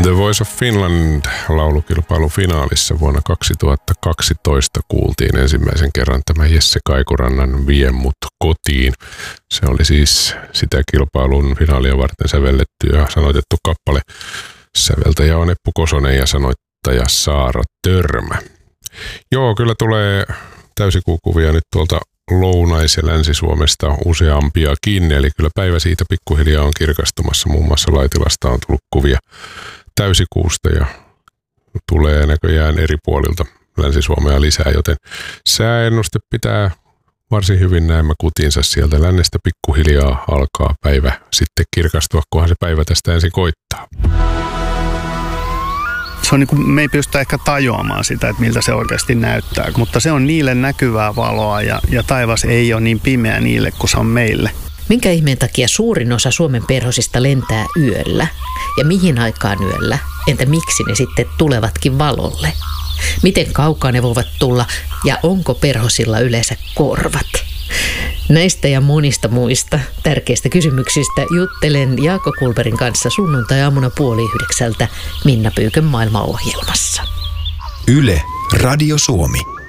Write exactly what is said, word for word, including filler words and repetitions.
The Voice of Finland -laulukilpailun finaalissa vuonna kaksituhattakaksitoista kuultiin ensimmäisen kerran tämä Jesse Kaikurannan Vie mut kotiin. Se oli siis sitä kilpailun finaalia varten sävelletty ja sanoitettu kappale. Säveltäjä on Eppu Kosonen ja sanoittaja Saara Törmä. Joo, kyllä tulee täysikuukuvia nyt tuolta Lounais- ja Länsi-Suomesta useampiakin, eli kyllä päivä siitä pikkuhiljaa on kirkastumassa. Muun muassa Laitilasta on tullut kuvia täysikuusta ja tulee näköjään eri puolilta Länsi-Suomea lisää, joten sääennuste pitää varsin hyvin näemmä kutinsa sieltä lännestä. Pikkuhiljaa alkaa päivä sitten kirkastua, kunhan se päivä tästä ensin koittaa. Se on niin kuin, me ei pystytä ehkä tajuamaan sitä, että miltä se oikeasti näyttää, mutta se on niille näkyvää valoa ja, ja taivas ei ole niin pimeä niille kuin se on meille. Minkä ihmeen takia suurin osa Suomen perhosista lentää yöllä? Ja mihin aikaan yöllä? Entä miksi ne sitten tulevatkin valolle? Miten kaukaa ne voivat tulla ja onko perhosilla yleensä korvat? Näistä ja monista muista tärkeistä kysymyksistä juttelen Jaakko Kulberin kanssa sunnuntai-aamuna puoli yhdeksältä Minna Pyykön maailmaohjelmassa. Yle, Radio Suomi.